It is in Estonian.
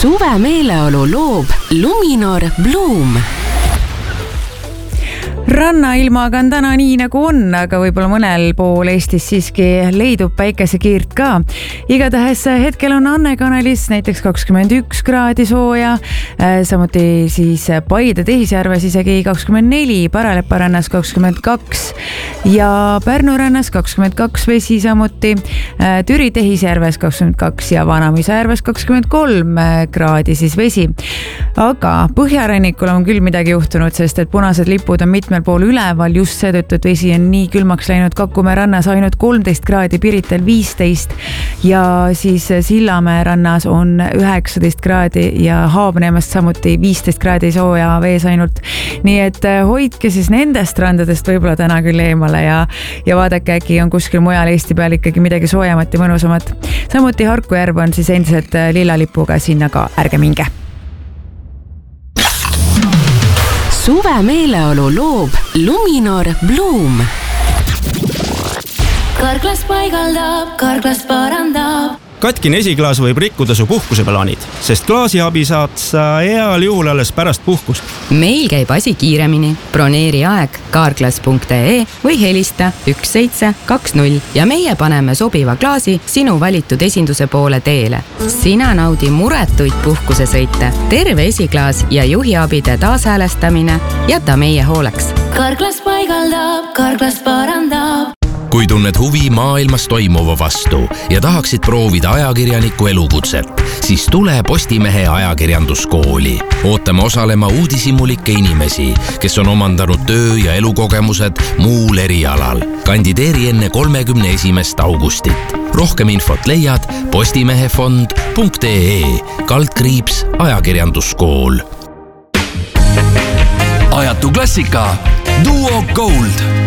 Suve meeleolu loob Luminor Bloom. Rannailmaga on täna nii nagu on, aga võib-olla mõnel pool Eestis siiski leidub päikesekiirt ka. Igatahes hetkel on Anne kanalis näiteks 21 kraadi sooja, samuti siis Paide Tehisjärves isegi 24, Paralepa rannas 22 ja Pärnu rannas 22 vesi samuti, Türi Tehisjärves 22 ja Vanamõisa-järves 23 kraadi siis vesi. Aga Põhjarannikul on küll midagi juhtunud, sest et punased lipud on mitmel pool üleval just seetõttu, et vesi on nii külmaks läinud. Kakumäe rannas ainult 13 kraadi, Pirital 15 ja siis Sillamäe rannas on 19 kraadi ja Haabneemast samuti 15 kraadi sooja vees ainult. Nii et hoidke siis nendest randadest võib-olla täna küll eemale ja vaadake, äkki on kuskil mujal Eesti peal ikkagi midagi soojamat ja mõnusamat. Samuti Harkujärv on siis endiselt lillalipuga, sinna ka ärge minge. Suve meeleolu loob Luminor Bloom. Karklas paigaldab, karklas parandab. Katkine esiklaas võib rikkuda su puhkuseplaanid, sest klaasiabi saad sa heal juhul alles pärast puhkust. Meil käib asi kiiremini. Broneeri aeg karklas.ee või helista 1720 ja meie paneme sobiva klaasi sinu valitud esinduse poole teele. Sina naudi muretuid puhkusesõite, terve esiklaas ja juhiabide taashäälestamine jäta meie hooleks. Karklas paigaldab, karklas parandab. Kui tunned huvi maailmas toimuva vastu ja tahaksid proovida ajakirjaniku elukutset, siis tule Postimehe ajakirjanduskooli. Ootame osalema uudishimulikke inimesi, kes on omandanud töö- ja elukogemused muul erialal. Kandideeri enne 31. augustit. Rohkem infot leiad postimehefond.ee/ajakirjanduskool. Ajatu klassika Duo Gold.